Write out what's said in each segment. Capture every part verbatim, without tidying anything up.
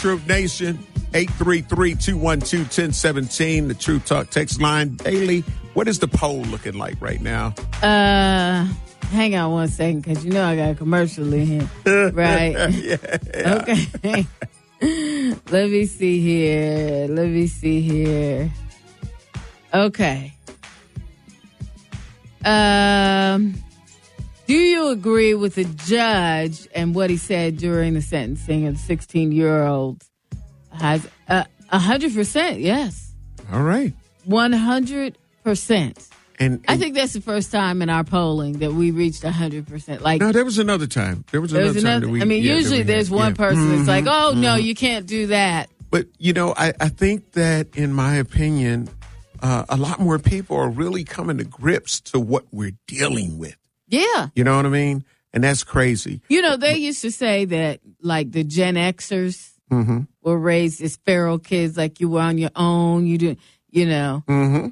Truth Nation, eight three three, two one two, one zero one seven, the Truth Talk text line. Bailey, what is the poll looking like right now? Uh, hang on one second, because you know I got a commercial in here, right? Yeah. Okay. Let me see here. Let me see here. Okay. Um, do you agree with the judge and what he said during the sentencing of the sixteen-year-old? Has uh, one hundred percent, yes. All right. one hundred percent. And, and I think that's the first time in our polling that we reached one hundred percent. Like, no, there was another time. There was there another was time another, that we. I mean, yeah, usually that we there's had, one yeah. person mm-hmm, that's like, oh, mm-hmm. no, you can't do that. But, you know, I, I think that, in my opinion, uh, a lot more people are really coming to grips to what we're dealing with. Yeah. You know what I mean? And that's crazy. You know, they used to say that, like, the Gen Xers Mm-hmm. were raised as feral kids, like you were on your own, you do, you know. Mm-hmm.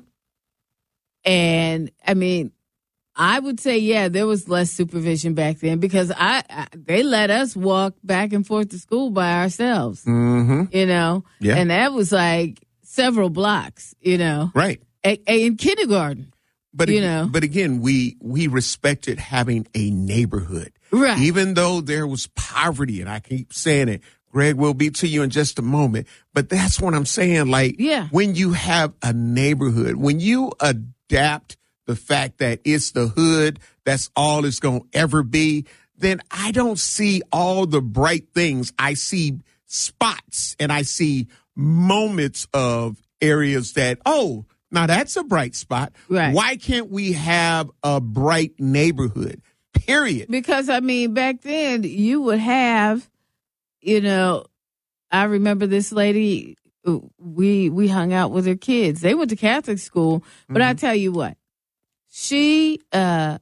And, I mean, I would say, yeah, there was less supervision back then because I, I they let us walk back and forth to school by ourselves, Mm-hmm. you know. Yeah. And that was like several blocks, you know. Right. A, a, in kindergarten. But You ag- know. but again, we we respected having a neighborhood, Right. even though there was poverty, and I keep saying it. Greg will be to you in just a moment, but that's what I'm saying. Like, Yeah. when you have a neighborhood, when you adapt the fact that it's the hood, that's all it's going to ever be, then I don't see all the bright things. I see spots and I see moments of areas that, oh, now that's a bright spot. Right. Why can't we have a bright neighborhood? Period. Because, I mean, back then you would have, you know, I remember this lady, we we hung out with her kids. They went to Catholic school, but I tell you what, she uh,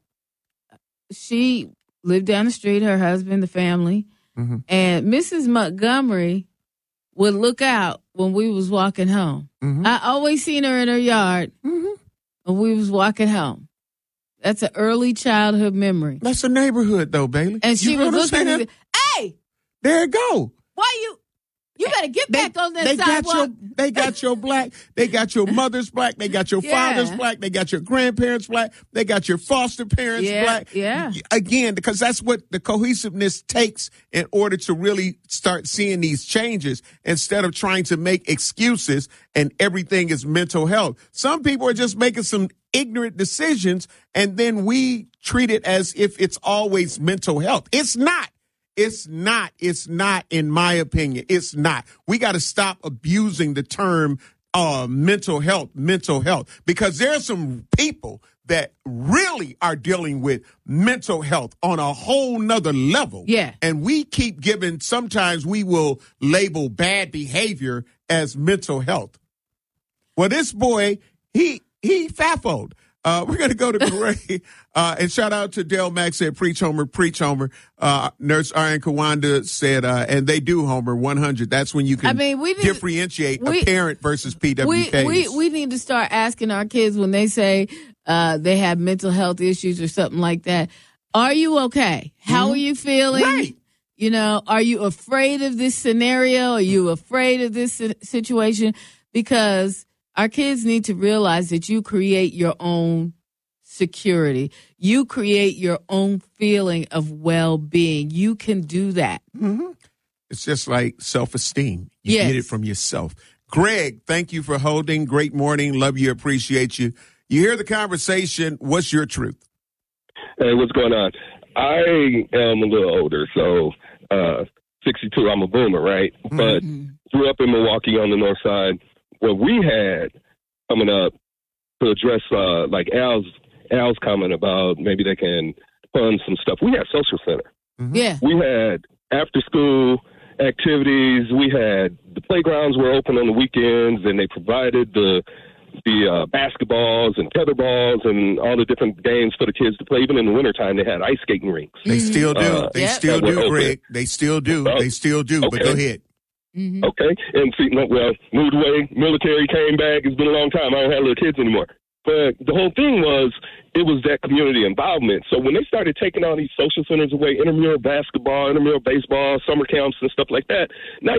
she lived down the street, her husband, the family, Mhm. and Missus Montgomery would look out when we was walking home. Mhm. I always seen her in her yard Mhm. when we was walking home. That's an early childhood memory. That's a neighborhood, though, Bailey. And she You was know what I'm looking saying? at me, hey, There you go. why you, you better get They, back on that they got sidewalk. your, they got your black, they got your mother's black, they got your Yeah. father's black, they got your grandparents black, they got your foster parents Yeah, black. yeah. Again, because that's what the cohesiveness takes in order to really start seeing these changes instead of trying to make excuses and everything is mental health. Some people are just making some ignorant decisions and then we treat it as if it's always mental health. It's not. It's not. It's not, in my opinion. It's not. We got to stop abusing the term uh, mental health, mental health, because there are some people that really are dealing with mental health on a whole nother level. Yeah. And we keep giving, sometimes we will label bad behavior as mental health. Well, this boy, he, he faffoed. Uh, we're going to go to Gray, uh, and shout out to Dale Mack said, preach Homer, preach Homer. Uh, Nurse Arian Kawanda said, uh, and they do Homer one hundred. That's when you can I mean, we need- differentiate we- a parent versus P W Ks. We, we we need to start asking our kids when they say uh, they have mental health issues or something like that. Are you okay? How are you feeling? Right. You know, are you afraid of this scenario? Are you afraid of this si- situation? Because our kids need to realize that you create your own security. You create your own feeling of well-being. You can do that. Mm-hmm. It's just like self-esteem. You Yes. get it from yourself. Greg, thank you for holding. Great morning. Love you. Appreciate you. You hear the conversation. What's your truth? Hey, what's going on? I am a little older, so uh, sixty-two, I'm a boomer, right? Mm-hmm. But grew up in Milwaukee on the north side. What we had coming up to address, uh, like Al's, Al's comment about maybe they can fund some stuff, we had social center. Mm-hmm. Yeah. We had after-school activities. We had the playgrounds were open on the weekends, and they provided the the uh, basketballs and tetherball and all the different games for the kids to play. Even in the wintertime, they had ice skating rinks. They still do. Uh, they Yep. still that were do, open. Greg. They still do. Oh, They still do. But go okay. ahead. Mm-hmm. Okay, and see, no, well, moved away, military came back. It's been a long time. I don't have little kids anymore. But the whole thing was, it was that community involvement. So when they started taking all these social centers away, intramural basketball, intramural baseball, summer camps and stuff like that, now